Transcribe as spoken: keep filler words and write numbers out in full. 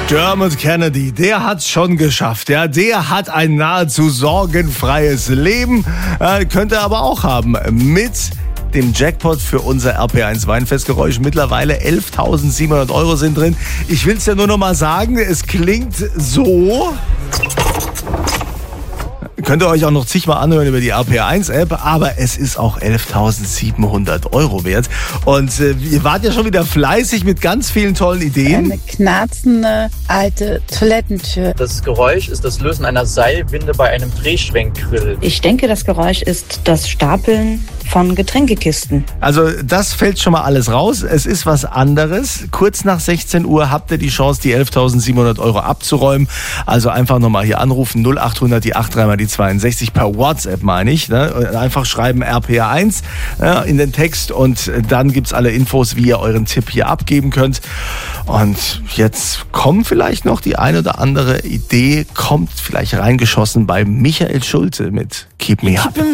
Dermot Kennedy, der hat's schon geschafft. Ja, der hat ein nahezu sorgenfreies Leben, äh, könnte er aber auch haben mit dem Jackpot für unser R P eins Weinfestgeräusch. Mittlerweile elftausendsiebenhundert Euro sind drin. Ich will's ja nur noch mal sagen, es klingt so. Könnt ihr euch auch noch zigmal anhören über die R P eins App, aber es ist auch elftausendsiebenhundert Euro wert. Und äh, ihr wart ja schon wieder fleißig mit ganz vielen tollen Ideen. Eine knarzende alte Toilettentür. Das Geräusch ist das Lösen einer Seilwinde bei einem Drehschwenkgrill. Ich denke, das Geräusch ist das Stapeln von Getränkekisten. Also das fällt schon mal alles raus. Es ist was anderes. Kurz nach sechzehn Uhr habt ihr die Chance, die elftausendsiebenhundert Euro abzuräumen. Also einfach nochmal hier anrufen, null achthundert, die acht drei mal die zweiundsechzig, per WhatsApp meine ich. Ne? Einfach schreiben R P eins ja, in den Text und dann gibt's alle Infos, wie ihr euren Tipp hier abgeben könnt. Und jetzt kommt vielleicht noch die eine oder andere Idee, kommt vielleicht reingeschossen bei Michael Schulte mit Keep Me Up.